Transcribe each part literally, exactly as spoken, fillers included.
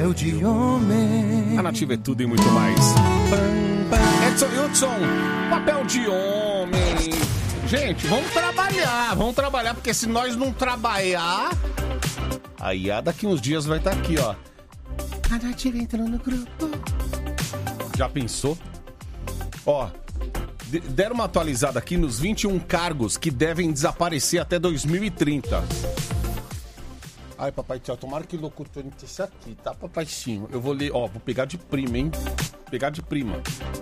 Papel de homem. A Nativa é tudo e muito mais. Edson Hudson, papel de homem. Gente, vamos trabalhar, vamos trabalhar, porque se nós não trabalhar, aí daqui uns dias vai estar aqui, ó. A Nativa entrou no grupo. Já pensou? Ó, deram uma atualizada aqui nos vinte e um cargos que devem desaparecer até dois mil e trinta. Ai, papai tchau, tomara que locutor não esteja aqui, tá, papaizinho? Eu vou ler, ó, vou pegar de prima, hein? Pegar de prima.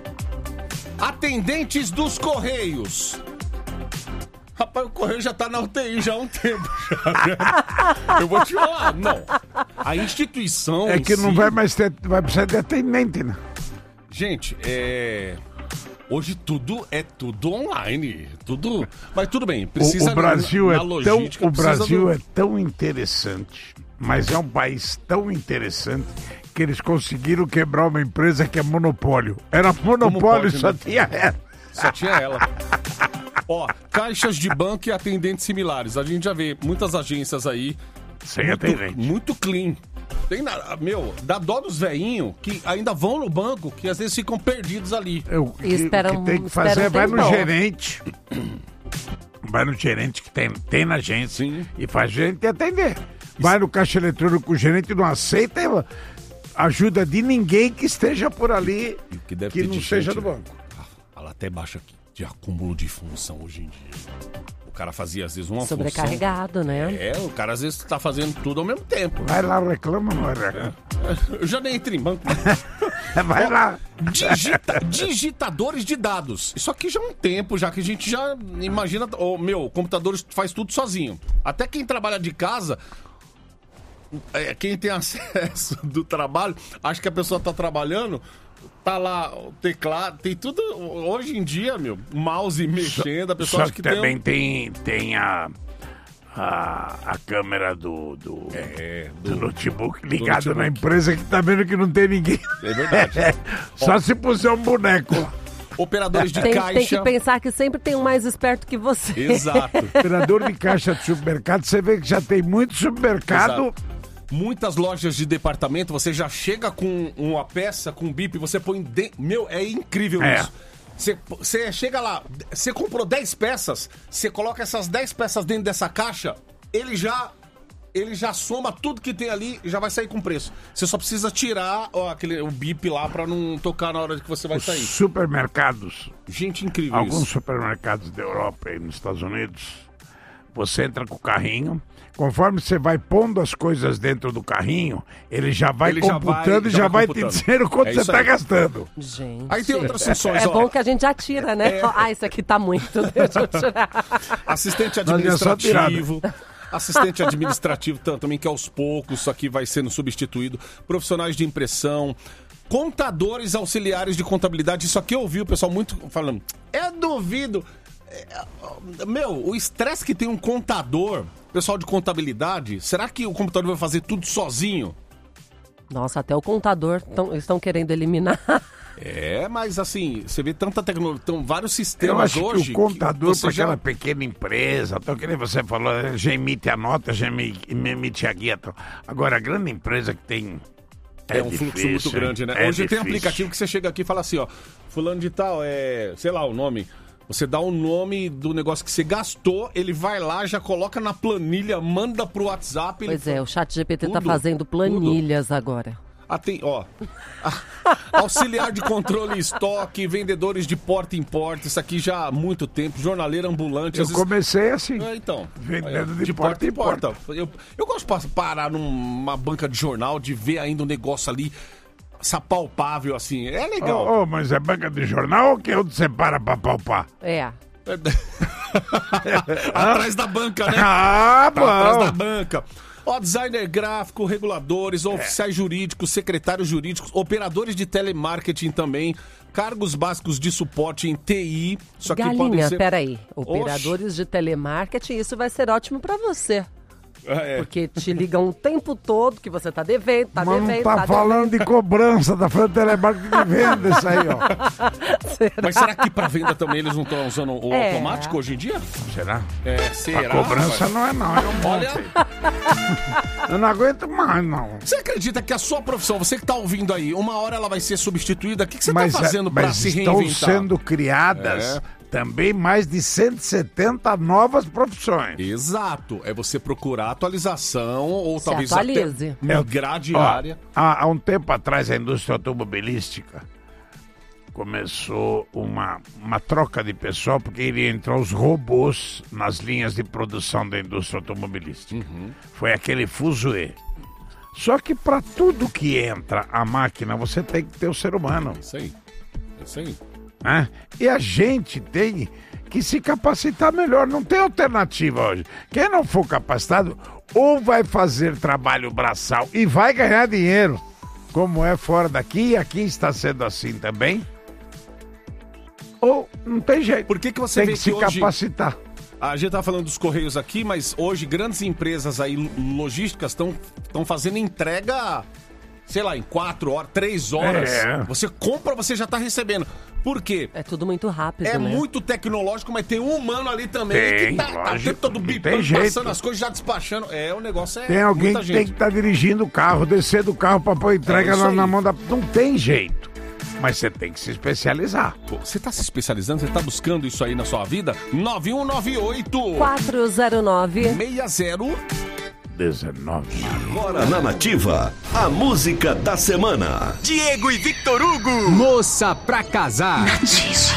Atendentes dos Correios. Rapaz, o Correio já tá na U T I já há um tempo. Já. Eu vou te falar, não. A instituição... É que não si... vai mais ter, vai precisar de atendente, né? Gente, é... Hoje tudo é tudo online, tudo, mas tudo bem, precisa o, o Brasil na, é na logística, tão, o Brasil do... é tão interessante, mas é um país tão interessante que eles conseguiram quebrar uma empresa que é monopólio. Era monopólio, pode, só né? tinha ela. Só tinha ela. Ó, caixas de banco e atendentes similares. A gente já vê muitas agências aí sem muito, atendente. Muito clean. Tem nada, meu, dá dó dos velhinhos que ainda vão no banco, que às vezes ficam perdidos ali. Eu, o que, espera, o que tem que fazer é vai no bom. gerente. Vai no gerente que tem, tem na agência. Sim. E faz gerente atender. Vai no caixa eletrônico, o gerente não aceita ajuda de ninguém que esteja por ali, que, deve que não seja do banco. Ela até baixa aqui, de acúmulo de função hoje em dia. O cara fazia às vezes uma sobrecarregado, função. né? É, o cara às vezes tá fazendo tudo ao mesmo tempo. Vai lá, reclama, não reclama. Eu já nem entrei em banco. Vai Ó, lá. Digita, digitadores de dados. Isso aqui já é um tempo, já que a gente já imagina... Oh, meu, o computador faz tudo sozinho. Até quem trabalha de casa... É, quem tem acesso do trabalho, acha que a pessoa tá trabalhando... Tá lá o teclado, tem tudo. Hoje em dia, meu, mouse mexendo, a pessoa Só acha que, que também tem, um... tem, tem a, a, a câmera do, do, é, do, do notebook ligado do notebook. Na empresa que tá vendo que não tem ninguém. É verdade. É, só Ó, se puser um boneco lá. Operadores de tem, caixa. Tem que pensar que sempre tem um mais esperto que você. Exato. Operador de caixa de supermercado, você vê que já tem muito supermercado. Exato. Muitas lojas de departamento, você já chega com uma peça, com um bip, você põe... De... Meu, é incrível é. isso. Você, você chega lá, você comprou dez peças, você coloca essas dez peças dentro dessa caixa, ele já... Ele já soma tudo que tem ali e já vai sair com preço. Você só precisa tirar ó, aquele, o bip lá pra não tocar na hora que você vai Os sair. Supermercados. Gente, incrível Alguns isso. supermercados da Europa e nos Estados Unidos, você entra com o carrinho, conforme você vai pondo as coisas dentro do carrinho, ele já vai ele computando e já, já vai, vai te dizendo quanto é você está gastando. Gente. Aí tem outras funções. É ó. bom que a gente já tira, né? É. Ah, isso aqui tá muito, deixa eu tirar. Assistente administrativo. Assistente administrativo também, que aos poucos isso aqui vai sendo substituído. Profissionais de impressão. Contadores auxiliares de contabilidade. Isso aqui eu ouvi o pessoal muito falando. Eu duvido. Meu, o estresse que tem um contador, pessoal de contabilidade, será que o computador vai fazer tudo sozinho? Nossa, até o contador tão, estão querendo eliminar. É, mas assim, você vê tanta tecnologia, então, vários sistemas eu acho hoje... que o contador, para já... aquela pequena empresa, então, que nem você falou, já emite a nota, já emite a guia. Agora, a grande empresa que tem... É, é um difícil, fluxo muito grande, né? É hoje difícil. Tem aplicativo que você chega aqui e fala assim, ó, fulano de tal, é, sei lá, o nome... Você dá o nome do negócio que você gastou, ele vai lá, já coloca na planilha, manda pro WhatsApp... Pois ele... é, o chat G P T tudo, tá fazendo planilhas tudo. agora. Ah, tem, ó, auxiliar de controle e estoque, vendedores de porta em porta, isso aqui já há muito tempo, jornaleiro ambulante. Eu às vezes... comecei assim, é, então, vendendo de, de porta, porta em porta. porta. Eu, eu gosto de parar numa banca de jornal, de ver ainda um negócio ali, essa palpável assim, é legal. Oh, oh, mas é banca de jornal ou que onde você para pra palpar? É. Atrás da banca, né? Ah, bom. Atrás da banca. Ó, designer gráfico, reguladores, é. oficiais jurídicos, secretários jurídicos, operadores de telemarketing também, cargos básicos de suporte em T I. Isso aqui Galinha, podem ser... peraí. Operadores Oxi. de telemarketing, isso vai ser ótimo pra você. É. Porque te ligam o tempo todo que você tá devendo, tá Mas devendo, não tá, tá falando devendo. de cobrança, tá falando de telemarketing de venda isso aí, ó. Será? Mas será que pra venda também eles não estão usando o é. automático hoje em dia? Será? É, será? A cobrança rapaz? não é não, é um monte. Olha... Eu não aguento mais, não. Você acredita que a sua profissão, você que tá ouvindo aí, uma hora ela vai ser substituída? O que, que você mas, tá fazendo pra mas se estão reinventar? sendo criadas É. também mais de cento e setenta novas profissões. Exato. É você procurar atualização ou Se talvez atualize. até migrar de Ó, área. há, há um tempo atrás, a indústria automobilística começou uma, uma troca de pessoal, porque iria entrar os robôs nas linhas de produção da indústria automobilística. Uhum. Foi aquele fuzuê. Só que para tudo que entra a máquina, você tem que ter o ser humano. Isso aí. Isso aí. Né? E a gente tem que se capacitar melhor. Não tem alternativa hoje. Quem não for capacitado, ou vai fazer trabalho braçal e vai ganhar dinheiro, como é fora daqui, e aqui está sendo assim também, ou não tem jeito. Por que que você tem vê que que se hoje... capacitar? A gente tá falando dos Correios aqui, mas hoje grandes empresas aí logísticas estão estão fazendo entrega, sei lá, em quatro horas, três horas. É. Você compra, você já tá recebendo. Por quê? É tudo muito rápido, É né? muito tecnológico, mas tem um humano ali também Tem, que tá, tá o lógico, tempo todo não bipando, tem jeito. passando as coisas, já despachando. É, o negócio é Tem alguém muita que gente. tem que estar dirigindo o carro, descer do carro para pôr entrega É isso na, na aí. mão da... Não tem jeito. Mas você tem que se especializar. Pô, você tá se especializando, você tá buscando isso aí na sua vida? nove um nove oito quatro zero nove seis zero dezenove. Agora na Nativa, a música da semana. Diego e Victor Hugo. Moça pra casar.